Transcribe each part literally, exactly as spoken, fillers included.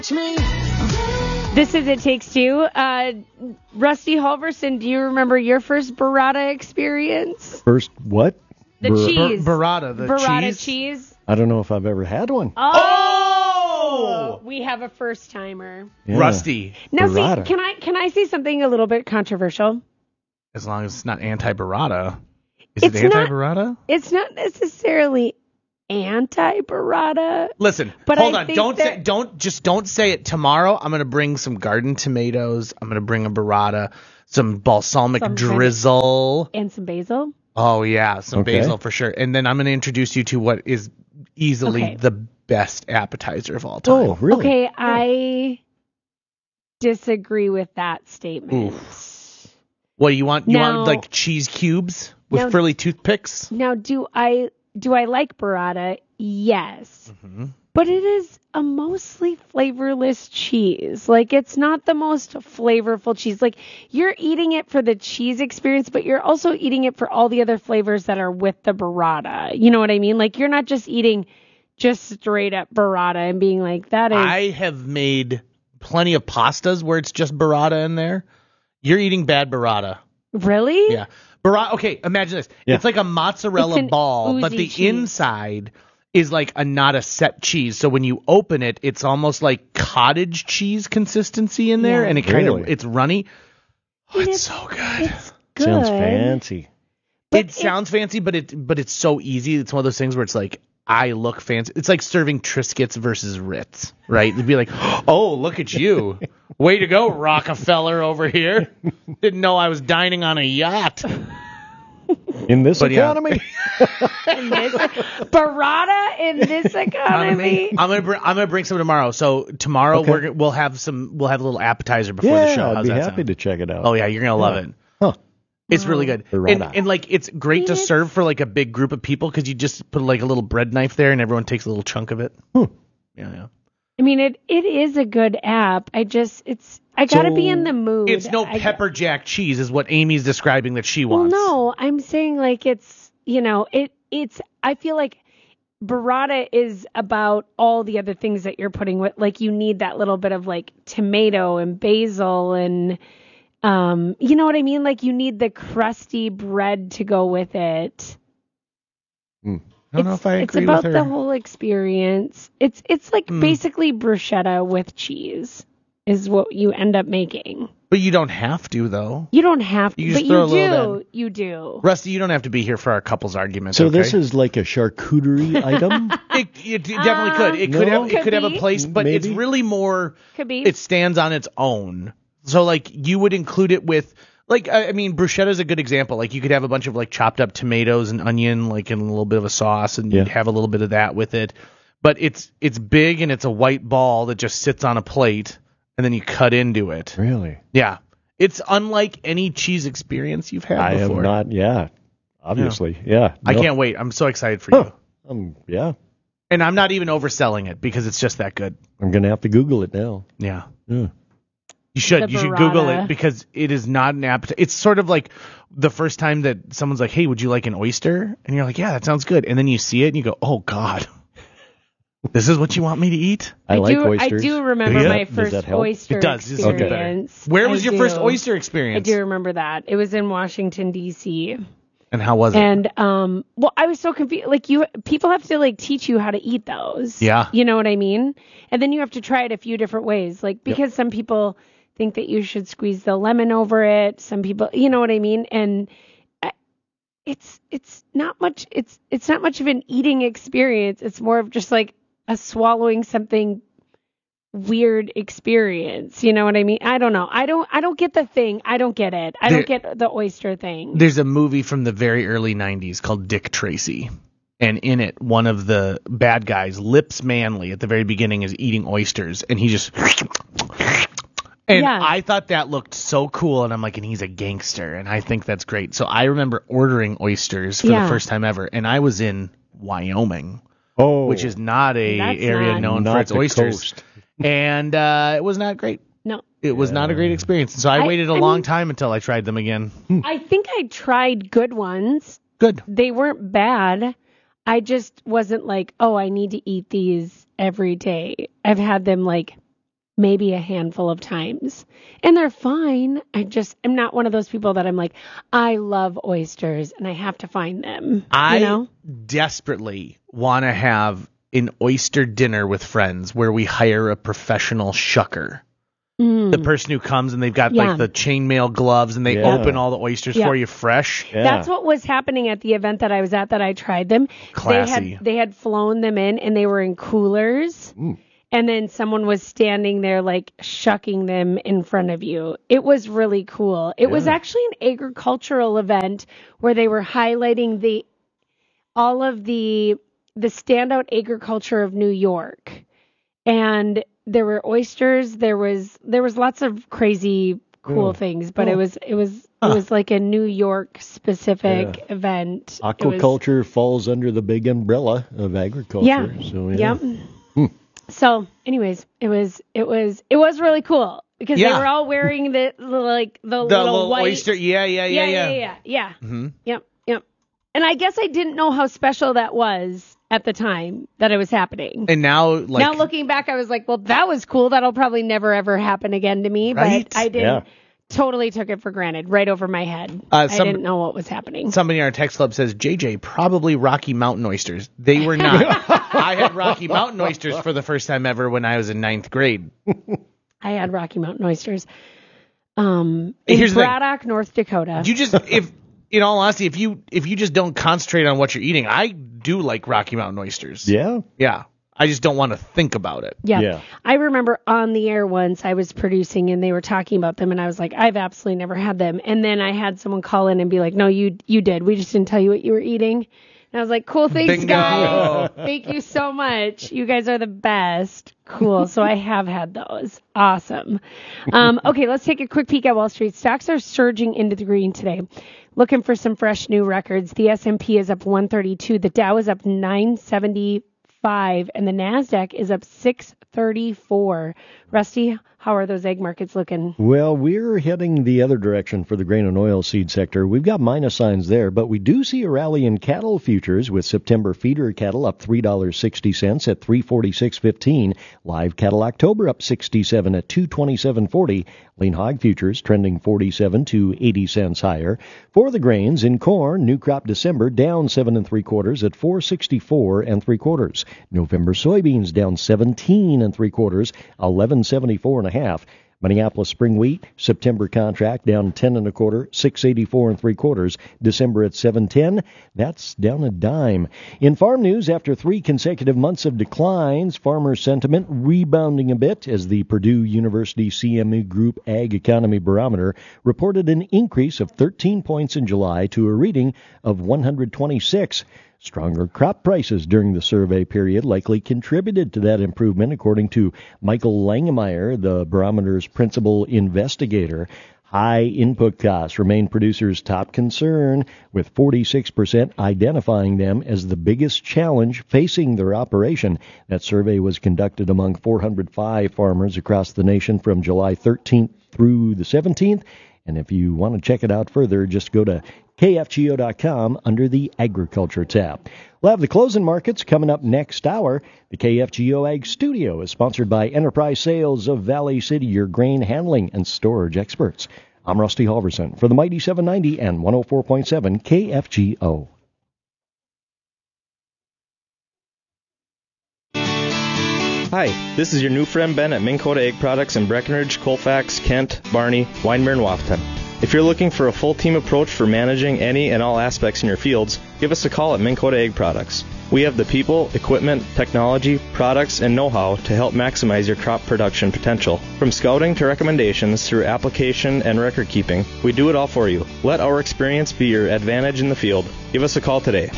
This is It Takes Two. Uh, Rusty Halverson, do you remember your first burrata experience? First what? The Bur- cheese. Bur- burrata, the burrata cheese? cheese. I don't know if I've ever had one. Oh! Oh! We have a first timer. Yeah. Rusty. Now, see, Burrata. can I can I say something a little bit controversial? As long as it's not anti-burrata. Is It's it not- anti-burrata? It's not necessarily anti-burrata. Listen, But hold I on. think Don't say, that- don't just don't say it. Tomorrow, I'm gonna bring some garden tomatoes. I'm gonna bring a burrata, some balsamic Some kind of- drizzle. And some basil. Oh yeah, some Okay. basil for sure. And then I'm gonna introduce you to what is easily Okay. the best appetizer of all time. Oh, really? Okay, I disagree with that statement. What do you want? You Now- want like cheese cubes with Now- frilly toothpicks? Now, do I do I like burrata? Yes. Mm-hmm. But it is a mostly flavorless cheese. Like, it's not the most flavorful cheese. Like, you're eating it for the cheese experience, but you're also eating it for all the other flavors that are with the burrata. You know what I mean? Like, you're not just eating just straight up burrata and being like, that is... I have made plenty of pastas where it's just burrata in there. You're eating bad burrata. Really? Yeah. Burrata, okay, imagine this. Yeah. It's like a mozzarella It's an ball, but oozy the cheese. inside is like a not a set cheese. So when you open it, it's almost like cottage cheese consistency in there, Yeah. and it kind of Really? it's runny. Oh, And it's, so good. It's good. Sounds fancy. but It sounds fancy, but it but it's so easy. It's one of those things where it's like, I look fancy. It's like serving Triscuits versus Ritz, right? It'd be like, oh, look at you. Way to go, Rockefeller over here. Didn't know I was dining on a yacht. In this But yeah. economy? In this, burrata in this economy. I'm gonna bring I'm gonna bring some tomorrow. So tomorrow Okay. we're gonna- we'll have some we'll have a little appetizer before yeah, the show. I'd How's be that happy sound? to check it out. Oh yeah, you're gonna love Yeah. it. Huh. It's really good. And, Burrata. and like it's great to It's- serve for like a big group of people because you just put like a little bread knife there and everyone takes a little chunk of it. Hmm. Yeah, yeah. I mean, it it is a good app. I just, it's, I gotta So- be in the mood. It's no I- pepper jack cheese is what Amy's describing that she Well, wants. no, I'm saying like it's, you know, it it's. I feel like burrata is about all the other things that you're putting with. Like you need that little bit of like tomato and basil and, um, you know what I mean? Like you need the crusty bread to go with it. I don't know It's- if I It's agree about with her. the whole experience. It's it's like Hmm. basically bruschetta with cheese is what you end up making. But you don't have to though. You don't have to, You but just throw a you little do. You do. Rusty, you don't have to be here for our couples argument. So okay? this is like a charcuterie item? It, it definitely could. It could No? have. It could have a Could be. place, but it's Maybe. really more. Could be. It stands on its own. So like you would include it with like I I mean bruschetta is a good example. Like you could have a bunch of like chopped up tomatoes and onion, like in a little bit of a sauce, and Yeah. you'd have a little bit of that with it. But it's it's big and it's a white ball that just sits on a plate, and then you cut into it. Really? Yeah, it's unlike any cheese experience you've had I before. have not, yeah. Obviously, yeah. I No. can't wait. I'm so excited for Huh. you. Um, yeah. And I'm not even overselling it because it's just that good. I'm going to have to Google it now. Yeah. Yeah. You should. The You should Google burrata. it because it is not an appetite. It's sort of like the first time that someone's like, hey, would you like an oyster? And you're like, yeah, that sounds good. And then you see it and you go, oh, God. This is what you want me to eat? I, like do, oysters. I do remember Do ya? my Does first that help? oyster It does. It's okay. experience. Where was I your first do. oyster I experience? do remember that. It was in Washington, D C And how was it? And um, well, I was so confused. Like you, people have to like teach you how to eat those. Yeah. You know what I mean? And then you have to try it a few different ways. Like because some people think that you should squeeze the lemon over it. Some people, you know what I mean? And I- it's it's not much. It's it's not much of an eating experience. It's more of just like a swallowing something weird experience. You know what I mean? I don't know. I don't I don't get the thing. I don't get it. I don't There- get the oyster thing. There's a movie from the very early nineties called Dick Tracy. And in it, one of the bad guys, Lips Manley, at the very beginning is eating oysters. And he just... And Yeah. I thought that looked so cool. And I'm like, and he's a gangster. And I think that's great. So I remember ordering oysters for Yeah. the first time ever. And I was in Wyoming, Oh, which is not a That's area not- known not for its the oysters. coast. And uh, it was not great. No. It was not a great experience. So I, I- waited a I long mean- time until I tried them again. I think I tried good ones. Good. They weren't bad. I just wasn't like, oh, I need to eat these every day. I've had them like maybe a handful of times. And they're fine. I just am not one of those people that I'm like, I love oysters and I have to find them. I you know? desperately want to have an oyster dinner with friends where we hire a professional shucker. Mm. The person who comes and they've got Yeah. like the chainmail gloves and they Yeah. open all the oysters Yeah. for you fresh. Yeah. That's what was happening at the event that I was at that I tried them. Classy. They had they had flown them in and they were in coolers. Mm. And then someone was standing there like shucking them in front of you. It was really cool. It was Yeah. actually an agricultural event where they were highlighting the all of the the standout agriculture of New York. And there were oysters, there was there was lots of crazy cool Oh. things, but Oh. it was it was Huh. it was like a New York specific event. It was- Aquaculture falls under the big umbrella of agriculture. Yeah. So, yeah. Yep. Hmm. So, anyways, it was it was it was really cool because Yeah. they were all wearing the, the like the, The little, little white oyster. Yeah, yeah, yeah, yeah, yeah. yeah, yeah, yeah. Mm-hmm. Yep, yep. And I guess I didn't know how special that was at the time that it was happening. And now, like, now looking back, I was like, well, that was cool. That'll probably never ever happen again to me. Right? But I didn't. Yeah. Totally took it for granted, right over my head. Uh, I some- didn't know what was happening. somebody in our text club says, J J, probably Rocky Mountain oysters. They were not. I had Rocky Mountain oysters for the first time ever when I was in ninth grade. I had Rocky Mountain oysters. Um, Hey, in here's the thing. Braddock, North Dakota. You just, if, in all honesty, if you if you just don't concentrate on what you're eating, I do like Rocky Mountain oysters. Yeah. Yeah. I just don't want to think about it. Yeah. Yeah. I remember on the air once I was producing and they were talking about them and I was like, I've absolutely never had them. And then I had someone call in and be like, no, you you did. We just didn't tell you what you were eating. And I was like, cool, thanks, Bingo. guys. Thank you so much. You guys are the best. Cool. So I have had those. Awesome. Um, okay, let's take a quick peek at Wall Street. Stocks are surging into the green today. Looking for some fresh new records. The S and P is up one thirty-two. The Dow is up nine seventy-five. And the NASDAQ is up six thirty-four. Rusty, how are those egg markets looking? Well, we're heading the other direction for the grain and oil seed sector. We've got minus signs there, but we do see a rally in cattle futures with September feeder cattle up three dollars and sixty cents at three forty-six fifteen. Live cattle October up sixty-seven at two twenty-seven forty. Lean hog futures trending forty-seven to eighty cents higher. For the grains, in corn, new crop December down seven and three quarters at four sixty-four and three quarters. November soybeans down seventeen and three quarters, eleven seventy-four and a half. Minneapolis spring wheat, September contract down ten and a quarter, six eighty-four and three quarters. December at seven ten, that's down a dime. In farm news, after three consecutive months of declines, farmer sentiment rebounding a bit as the Purdue University C M E Group Ag Economy Barometer reported an increase of thirteen points in July to a reading of one hundred twenty-six. Stronger crop prices during the survey period likely contributed to that improvement, according to Michael Langemeyer, the barometer's principal investigator. High input costs remain producers' top concern, with forty-six percent identifying them as the biggest challenge facing their operation. That survey was conducted among four hundred five farmers across the nation from July thirteenth through the seventeenth. And if you want to check it out further, just go to K F G O dot com under the Agriculture tab. We'll have the closing markets coming up next hour. The K F G O Ag Studio is sponsored by Enterprise Sales of Valley City, your grain handling and storage experts. I'm Rusty Halverson for the Mighty seven ninety and one oh four point seven K F G O. Hi, this is your new friend Ben at Minn Kota Egg Products in Breckenridge, Colfax, Kent, Barney, Winemere, and Wahpeton. If you're looking for a full team approach for managing any and all aspects in your fields, give us a call at Minn Kota Egg Products. We have the people, equipment, technology, products, and know-how to help maximize your crop production potential. From scouting to recommendations through application and record keeping, we do it all for you. Let our experience be your advantage in the field. Give us a call today.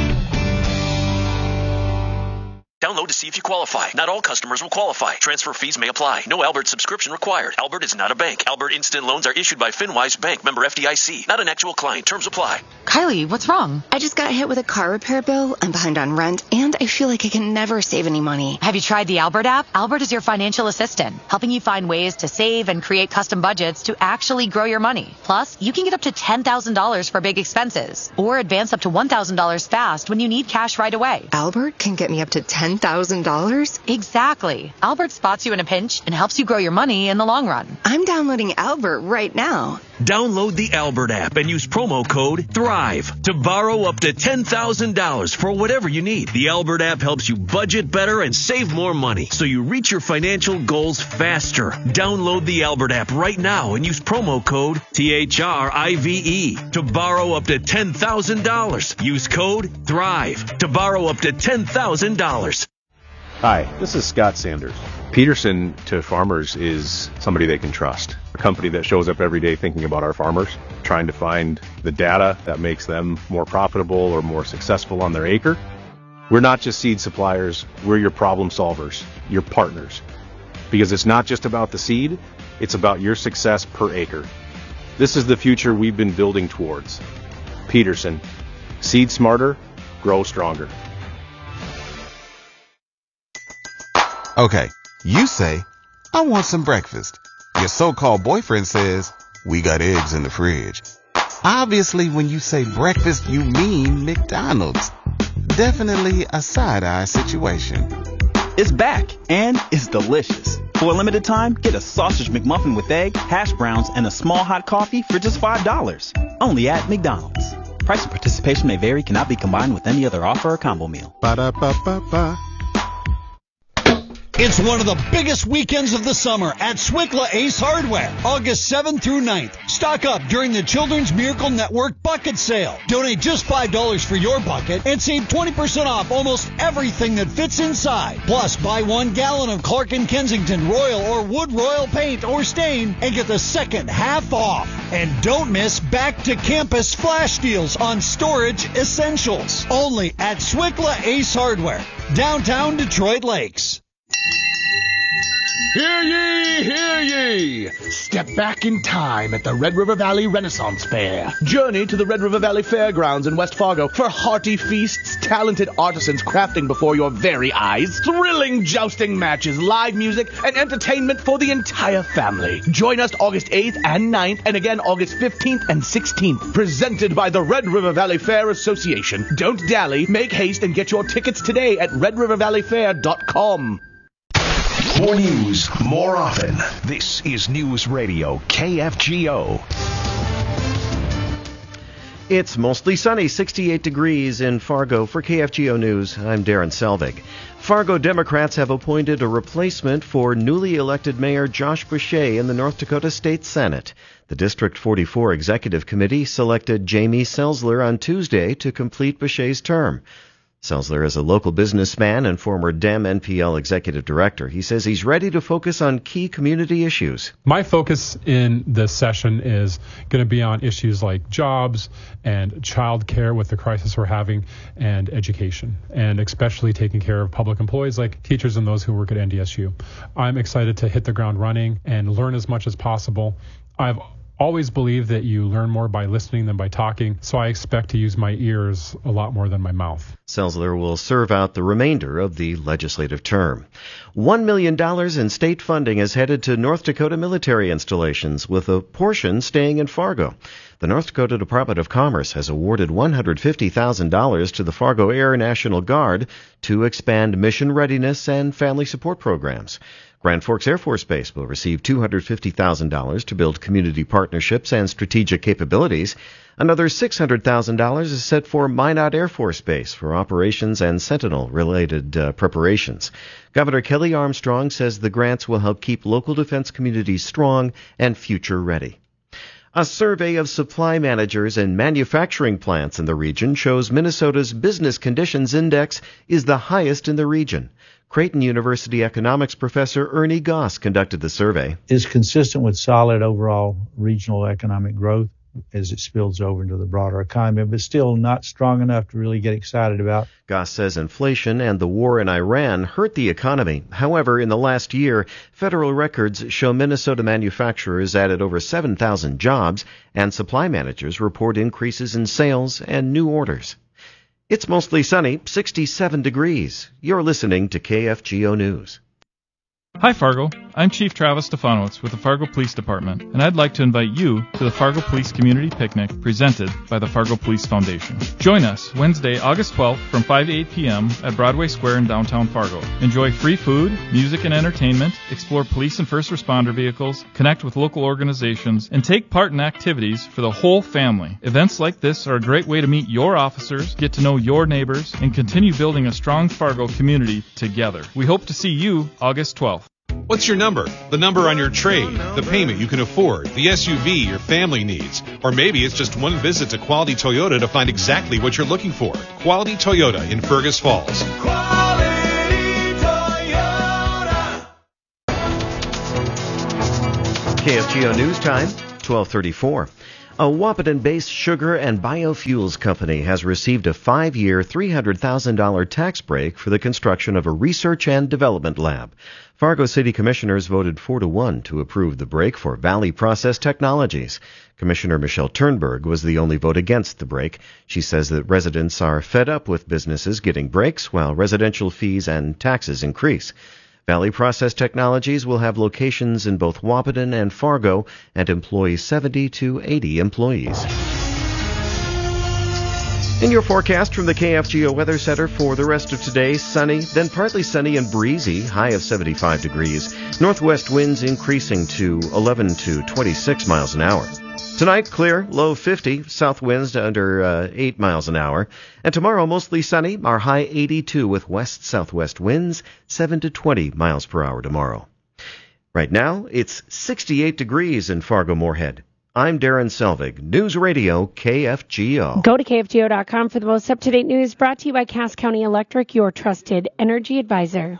Download to see if you qualify. Not all customers will qualify. Transfer fees may apply. No Albert subscription required. Albert is not a bank. Albert Instant Loans are issued by FinWise Bank, member F D I C. Not an actual client. Terms apply. Kylie, what's wrong? I just got hit with a car repair bill. I'm behind on rent, and I feel like I can never save any money. Have you tried the Albert app? Albert is your financial assistant, helping you find ways to save and create custom budgets to actually grow your money. Plus, you can get up to ten thousand dollars for big expenses, or advance up to one thousand dollars fast when you need cash right away. Albert can get me up to ten thousand thousand dollars? Exactly. Albert spots you in a pinch and helps you grow your money in the long run. I'm downloading Albert right now. Download the Albert app and use promo code THRIVE to borrow up to ten thousand dollars for whatever you need. The Albert app helps you budget better and save more money so you reach your financial goals faster. Download the Albert app right now and use promo code T H R I V E to borrow up to ten thousand dollars. Use code THRIVE to borrow up to ten thousand dollars. Hi, this is Scott Sanders. Peterson to farmers is somebody they can trust. A company that shows up every day thinking about our farmers, trying to find the data that makes them more profitable or more successful on their acre. We're not just seed suppliers, we're your problem solvers, your partners. Because it's not just about the seed, it's about your success per acre. This is the future we've been building towards. Peterson, seed smarter, grow stronger. Okay, you say, I want some breakfast. Your so-called boyfriend says, we got eggs in the fridge. Obviously, when you say breakfast, you mean McDonald's. Definitely a side-eye situation. It's back, and it's delicious. For a limited time, get a sausage McMuffin with egg, hash browns, and a small hot coffee for just five dollars. Only at McDonald's. Price and participation may vary, cannot be combined with any other offer or combo meal. Ba-da-ba-ba-ba. It's one of the biggest weekends of the summer at Swickla Ace Hardware, August seventh through ninth. Stock up during the Children's Miracle Network bucket sale. Donate just five dollars for your bucket and save twenty percent off almost everything that fits inside. Plus, buy one gallon of Clark and Kensington Royal or Wood Royal paint or stain and get the second half off. And don't miss Back to Campus flash deals on storage essentials. Only at Swickla Ace Hardware, downtown Detroit Lakes. Hear ye, hear ye! Step back in time at the Red River Valley Renaissance Fair. Journey to the Red River Valley Fairgrounds in West Fargo for hearty feasts, talented artisans crafting before your very eyes, thrilling jousting matches, live music, and entertainment for the entire family. Join us August eighth and ninth, and again August fifteenth and sixteenth. Presented by the Red River Valley Fair Association. Don't dally, make haste, and get your tickets today at red river valley fair dot com. More news, more often. This is News Radio K F G O. It's mostly sunny, sixty-eight degrees in Fargo. For K F G O News, I'm Darren Selvig. Fargo Democrats have appointed a replacement for newly elected Mayor Josh Boucher in the North Dakota State Senate. The District forty-four Executive Committee selected Jamie Selzler on Tuesday to complete Boucher's term. Selzler is a local businessman and former Dem N P L executive director. He says he's ready to focus on key community issues. My focus in this session is going to be on issues like jobs and child care with the crisis we're having and education, and especially taking care of public employees like teachers and those who work at N D S U. I'm excited to hit the ground running and learn as much as possible. I've always believed that you learn more by listening than by talking, so I expect to use my ears a lot more than my mouth. Selzler will serve out the remainder of the legislative term. One million dollars in state funding is headed to North Dakota military installations, with a portion staying in Fargo. The North Dakota Department of Commerce has awarded one hundred fifty thousand dollars to the Fargo Air National Guard to expand mission readiness and family support programs. Grand Forks Air Force Base will receive two hundred fifty thousand dollars to build community partnerships and strategic capabilities. Another six hundred thousand dollars is set for Minot Air Force Base for operations and Sentinel-related uh, preparations. Governor Kelly Armstrong says the grants will help keep local defense communities strong and future-ready. A survey of supply managers and manufacturing plants in the region shows Minnesota's Business Conditions Index is the highest in the region. Creighton University economics professor Ernie Goss conducted the survey. Is consistent with solid overall regional economic growth as it spills over into the broader economy, but still not strong enough to really get excited about. Goss says inflation and the war in Iran hurt the economy. However, in the last year, federal records show Minnesota manufacturers added over seven thousand jobs, and supply managers report increases in sales and new orders. It's mostly sunny, sixty-seven degrees. You're listening to K F G O News. Hi, Fargo. I'm Chief Travis Stefanowitz with the Fargo Police Department, and I'd like to invite you to the Fargo Police Community Picnic presented by the Fargo Police Foundation. Join us Wednesday, August twelfth from five to eight p.m. at Broadway Square in downtown Fargo. Enjoy free food, music and entertainment, explore police and first responder vehicles, connect with local organizations, and take part in activities for the whole family. Events like this are a great way to meet your officers, get to know your neighbors, and continue building a strong Fargo community together. We hope to see you August twelfth. What's your number? The number on your trade, the payment you can afford, the S U V your family needs, or maybe it's just one visit to Quality Toyota to find exactly what you're looking for. Quality Toyota in Fergus Falls. Quality Toyota. K F G O News Time, twelve thirty-four. A Wahpeton-based sugar and biofuels company has received a five-year, three hundred thousand dollars tax break for the construction of a research and development lab. Fargo City Commissioners voted four to one to approve the break for Valley Process Technologies. Commissioner Michelle Turnberg was the only vote against the break. She says that residents are fed up with businesses getting breaks while residential fees and taxes increase. Valley Process Technologies will have locations in both Wahpeton and Fargo and employ seventy to eighty employees. In your forecast from the K F G O Weather Center for the rest of today, sunny, then partly sunny and breezy, high of seventy-five degrees. Northwest winds increasing to eleven to twenty-six miles an hour. Tonight, clear, low fifty, south winds under uh, eight miles an hour. And tomorrow, mostly sunny, our high eighty-two with west-southwest winds, seven to twenty miles per hour tomorrow. Right now, it's sixty-eight degrees in Fargo-Moorhead. I'm Darren Selvig, News Radio K F G O. Go to K F G O dot com for the most up-to-date news, brought to you by Cass County Electric, your trusted energy advisor.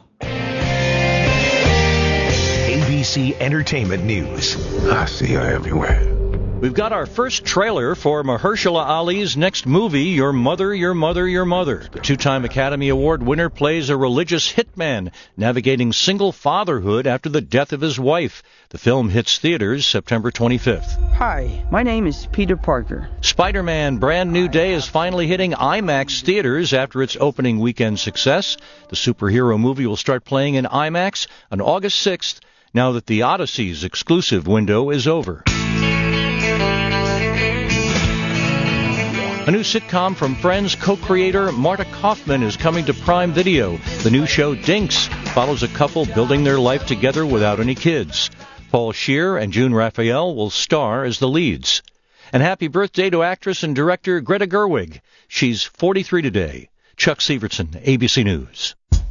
A B C Entertainment News. I see her everywhere. We've got our first trailer for Mahershala Ali's next movie, Your Mother, Your Mother, Your Mother. The two-time Academy Award winner plays a religious hitman navigating single fatherhood after the death of his wife. The film hits theaters September twenty-fifth. Hi, my name is Peter Parker. Spider-Man Brand New Day is finally hitting IMAX theaters after its opening weekend success. The superhero movie will start playing in IMAX on August sixth, now that the Odyssey's exclusive window is over. A new sitcom from Friends co-creator Marta Kaufman is coming to Prime Video. The new show Dinks follows a couple building their life together without any kids. Paul Scheer and June Raphael will star as the leads. And happy birthday to actress and director Greta Gerwig. She's forty-three today. Chuck Severson, A B C News.